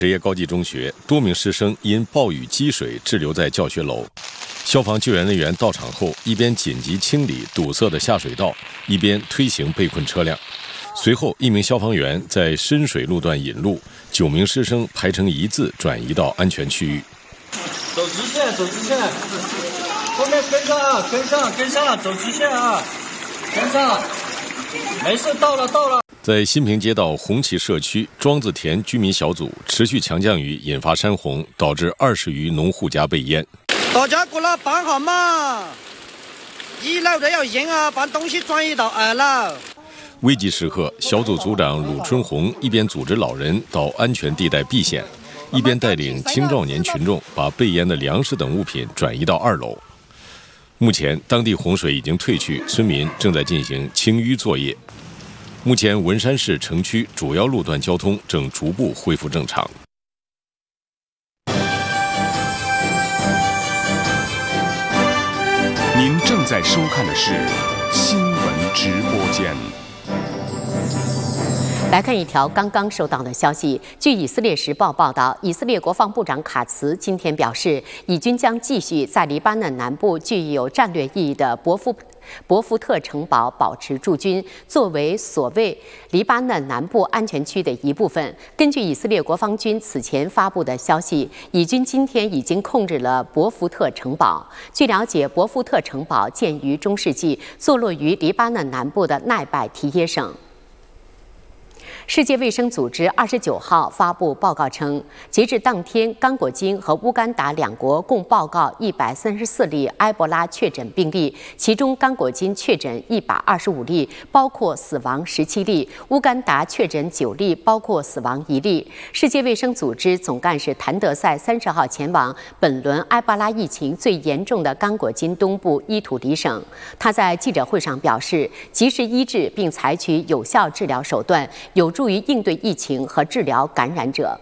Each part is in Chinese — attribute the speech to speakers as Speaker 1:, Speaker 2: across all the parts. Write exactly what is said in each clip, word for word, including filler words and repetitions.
Speaker 1: 职业高级中学多名师生因暴雨积水滞留在教学楼，消防救援人员到场后，一边紧急清理堵塞的下水道，一边推行被困车辆。随后，一名消防员在深水路段引路，九名师生排成一字转移到安全区域。
Speaker 2: 走直线，走直线，后面跟上啊，跟上，跟上，走直线啊，跟上，没事，到了，到了。
Speaker 1: 在新平街道红旗社区庄子田居民小组持续强降雨引发山洪，导致二十余农户家被淹。
Speaker 3: 大家过来帮下嘛！一楼的要淹啊，把东西转移到二楼。
Speaker 1: 危急时刻，小组组长鲁春红一边组织老人到安全地带避险，一边带领青少年群众把被淹的粮食等物品转移到二楼。目前，当地洪水已经退去，村民正在进行清淤作业。目前，文山市城区主要路段交通正逐步恢复正常。
Speaker 4: 您正在收看的是新闻直播间。
Speaker 5: 来看一条刚刚收到的消息。据以色列时报报道，以色列国防部长卡茨今天表示，以军将继续在黎巴嫩南部具有战略意义的博夫博福特城堡保持驻军，作为所谓黎巴嫩南部安全区的一部分。根据以色列国防军此前发布的消息，以军今天已经控制了博福特城堡。据了解，博福特城堡建于中世纪，坐落于黎巴嫩南部的奈拜提耶省。世界卫生组织二十九号发布报告称，截至当天，刚果金和乌干达两国共报告一百三十四例埃博拉确诊病例，其中刚果金确诊一百二十五例，包括死亡十七例；乌干达确诊九例，包括死亡一例。世界卫生组织总干事谭德赛三十号前往本轮埃博拉疫情最严重的刚果金东部伊图里省。他在记者会上表示，及时医治并采取有效治疗手段，有助于应对疫情和治疗感染者。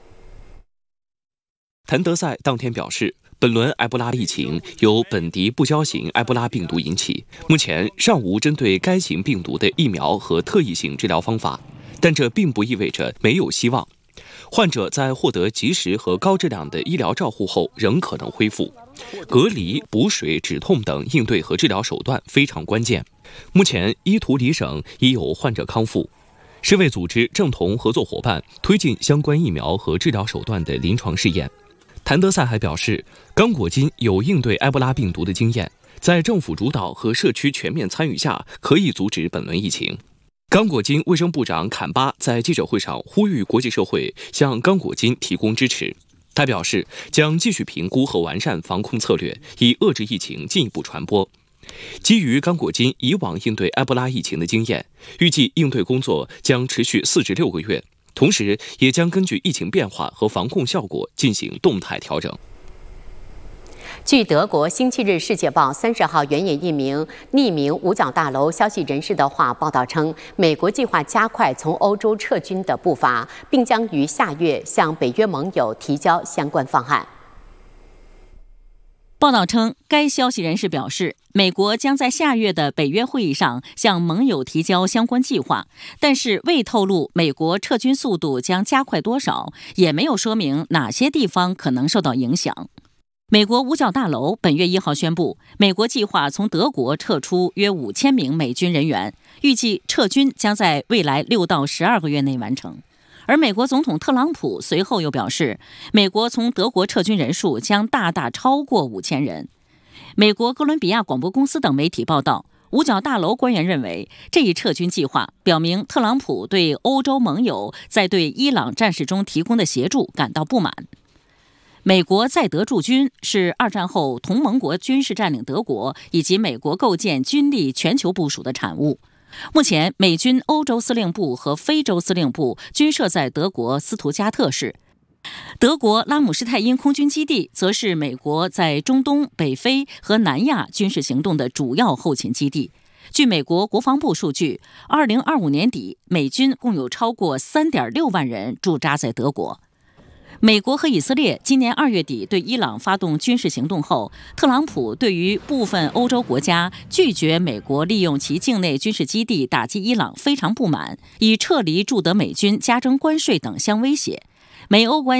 Speaker 6: 谭德赛当天表示，本轮埃博拉疫情由本地不交型埃博拉病毒引起，目前尚无针对该型病毒的疫苗和特异性治疗方法，但这并不意味着没有希望。患者在获得及时和高质量的医疗照护后仍可能恢复。隔离、补水、止痛等应对和治疗手段非常关键。目前，伊图里省已有患者康复。世卫组织正同合作伙伴推进相关疫苗和治疗手段的临床试验。谭德赛还表示，刚果金有应对埃博拉病毒的经验，在政府主导和社区全面参与下，可以阻止本轮疫情。刚果金卫生部长坎巴在记者会上呼吁国际社会向刚果金提供支持。他表示，将继续评估和完善防控策略，以遏制疫情进一步传播。基于刚果金以往应对埃博拉疫情的经验，预计应对工作将持续四至六个月，同时也将根据疫情变化和防控效果进行动态调整。
Speaker 5: 据德国《星期日世界报》三十号援引一名匿名五角大楼消息人士的话报道称，美国计划加快从欧洲撤军的步伐，并将于下月向北约盟友提交相关方案。
Speaker 7: 报道称，该消息人士表示，美国将在下月的北约会议上向盟友提交相关计划，但是未透露美国撤军速度将加快多少，也没有说明哪些地方可能受到影响。美国五角大楼本月一号宣布，美国计划从德国撤出约五千名美军人员，预计撤军将在未来六到十二个月内完成。而美国总统特朗普随后又表示，美国从德国撤军人数将大大超过五千人。美国哥伦比亚广播公司等媒体报道，五角大楼官员认为，这一撤军计划表明特朗普对欧洲盟友在对伊朗战事中提供的协助感到不满。美国在德驻军是二战后同盟国军事占领德国以及美国构建军力全球部署的产物。目前，美军欧洲司令部和非洲司令部均设在德国斯图加特市。德国拉姆施泰因空军基地则是美国在中东、北非和南亚军事行动的主要后勤基地。据美国国防部数据，二零二五年底，美军共有超过三点六万人驻扎在德国。美国和以色列今年二月底对伊朗发动军事行动后，特朗普对于部分欧洲国家拒绝美国利用其境内军事基地打击伊朗非常不满，以撤离驻德美军加征关税等相威胁。 美欧关